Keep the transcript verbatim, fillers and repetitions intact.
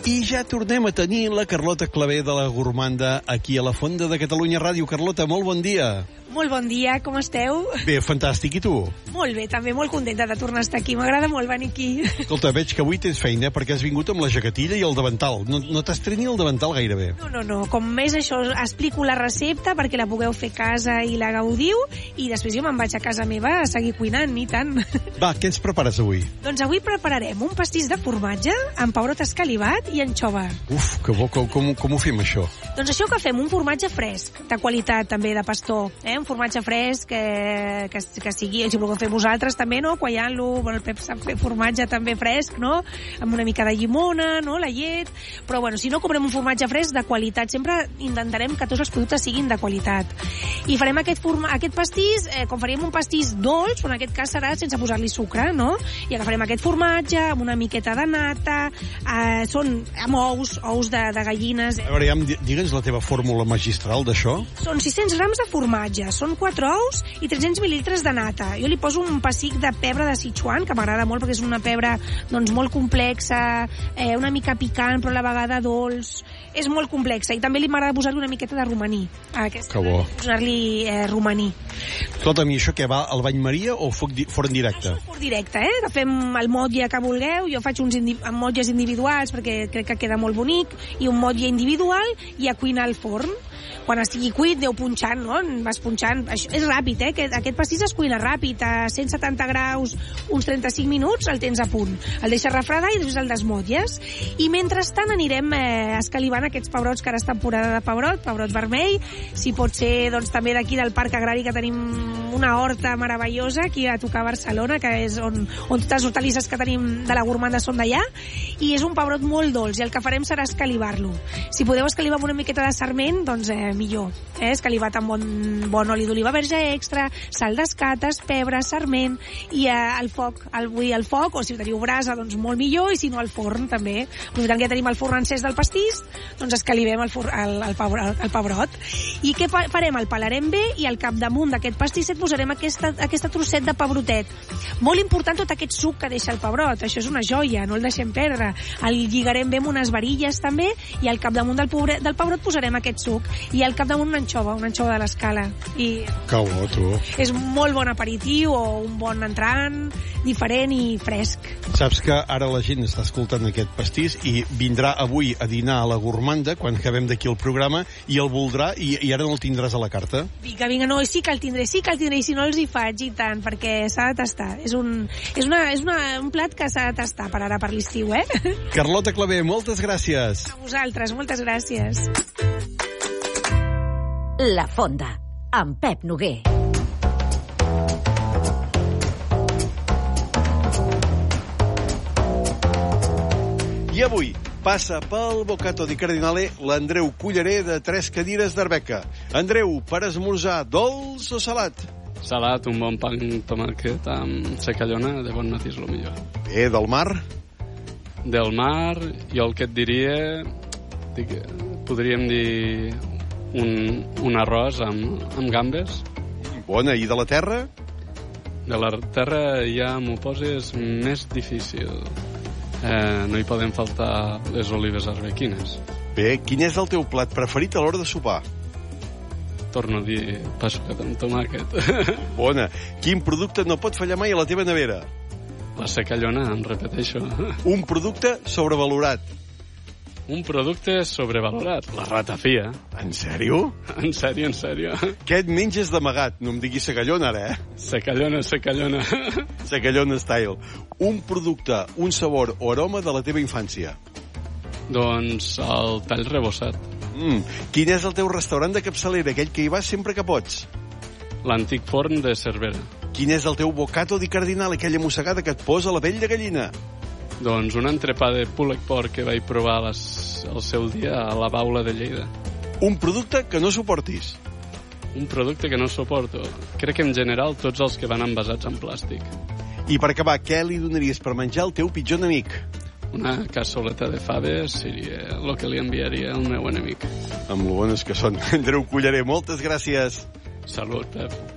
I ja tornem a tenir la Carlota Clavé de la Gourmanda aquí a la Fonda de Catalunya Ràdio. Carlota, molt bon dia. Molt bon dia, com esteu? Bé, fantàstic, i tu? Molt bé, també molt contenta de tornar a estar aquí, m'agrada molt venir aquí. Escolta, veig que avui tens feina perquè has vingut amb la jaquetilla i el davantal. No, no t'estreni el davantal gairebé. No, no, no, com més això, explico la recepta perquè la pugueu fer a casa i la gaudiu, i després jo me'n vaig a casa meva a seguir cuinant, i tant. Va, què ens prepares avui? Doncs avui prepararem un pastís de formatge amb pebrot escalivat i anxova. Uf, que bo, com, com, com ho fem, això? Doncs això que fem, un formatge fresc, de qualitat també, de pastor, eh? Un formatge fresc que, que, que sigui, si voleu fer vosaltres també, no? Quallant-lo, bueno, el Pep sap fer formatge també fresc, no? Amb una mica de llimona, no? La llet, però bueno, si no comprem un formatge fresc de qualitat, sempre intentarem que tots els productes siguin de qualitat. I farem aquest, forma, aquest pastís, eh, com faríem un pastís dolç, però en aquest cas serà sense posar-li sucre, no? I agafarem aquest formatge amb una miqueta de nata, eh, són amb ous, ous de, de gallines. A veure, ja, digue'ns la teva fórmula magistral d'això. Són sis-cents grams de formatge, són quatre ous i tres-cents mil·lilitres de nata. Jo li poso un pessic de pebre de Sichuan, que m'agrada molt perquè és una pebre doncs, molt complexa, eh, una mica picant, però a la vegada dolç. És molt complexa. I també li m'agrada posar-li una miqueta de romaní. Aquesta, que bo. Posar-li eh, romaní. Escolta, a mi això què va? Al bany Maria o foc di forn directe? Això és forn directe, eh? Agafem el motlle que vulgueu. Jo faig uns indi amb motlles individuals perquè crec que queda molt bonic, i un motlle individual i a cuinar al forn. Quan estigui cuit, aneu punxant, no? Vas punxant. Això és ràpid, eh? Aquest, aquest pastís es cuina ràpid. A cent setanta graus, uns trenta-cinc minuts, el tens a punt. El deixes refredar i després el desmotlles. I mentrestant anirem eh, escalivant aquests pebrots, que ara és temporada de pebrot, pebrot vermell. Si pot ser, doncs, també d'aquí del Parc Agrari, que tenim una horta meravellosa aquí a tocar a Barcelona, que és on, on totes les hortalisses que tenim de la Gourmanda són d'allà. I és un pebrot molt dolç, i el que farem serà escalivar-lo. Si podeu escalivar amb una miqueta de sarment, doncs eh, millor. Eh? Escalivat amb bon, bon oli d'oliva verge extra, sal d'escates, pebre, sarment, i eh, al foc, al, vull dir, al foc, o si teniu brasa, doncs molt millor, i si no al forn també. Aprofitant que ja tenim el forn encès del pastís, doncs escalivem el, for, el, el, pebrot, el pebrot. I què fa, farem? El pelarem bé, i al capdamunt d'aquest pastisset posarem aquesta, aquesta trosset de pebrotet. Molt important tot aquest suc que deixa el pebrot, això és una joia, no el deixem perdre. El lligarem bé amb unes varilles també, i al capdamunt del, pobre, del pebrot posarem aquest suc, i al capdamunt una anxova, una anxova de l'escala. I que bo, tu. És molt bon aperitiu o un bon entrant, diferent i fresc. Saps que ara la gent està escoltant aquest pastís i vindrà avui a dinar a la Gourmanda quan acabem d'aquí el programa i el voldrà i, i ara no el tindràs a la carta? Vinga, vinga, no, sí que el tindré, sí que el tindré, i si no els hi faig, i tant, perquè s'ha de tastar. És, un, és, una, és una, un plat que s'ha de tastar per ara, per l'estiu, eh? Carlota Clavé, moltes gràcies. A vosaltres, moltes gràcies. La Fonda, amb Pep Noguer. I avui passa pel Bocato di Cardinale l'Andreu Culleré, de Tres Cadires d'Arbeca. Andreu, per esmorzar, dolç o salat? Salat, un bon pa amb tomàquet amb secallona, de bon matí és el millor. Bé, del mar? Del mar, jo el que et diria, dic, podríem dir un, un arròs amb, amb gambes. Bona, i de la terra? De la terra ja m'ho poses més difícil. Eh, no hi poden faltar les olives arbequines. Bé, quin és el teu plat preferit a l'hora de sopar? Torno a dir passocat amb tomàquet. Bona. Quin producte no pot fallar mai a la teva nevera? La secallona, em repeteixo. Un producte sobrevalorat. Un producte sobrevalorat. La ratafia. En sèrio? En sèrio, en sèrio. Què et menges d'amagat? No em diguis secallona, ara, eh? Secallona, secallona. Secallona style. Un producte, un sabor o aroma de la teva infància. Doncs el tall rebossat. Mm. Quin és el teu restaurant de capçalera, aquell que hi vas sempre que pots? L'antic forn de Cervera. Quin és el teu bocato di cardinale, aquella mossegada que et posa la pell de gallina? Doncs un entrepà de púlec porc que vaig provar les, el seu dia a la Baula de Lleida. Un producte que no suportis. Un producte que no suporto. Crec que en general tots els que van envasats en plàstic. I per acabar, què li donaries per menjar al teu pitjor enemic? Una cassoleta de faves seria el que li enviaria al meu enemic. Amb lo bones que són. Andreu Culleré, moltes gràcies. Salut, Pep.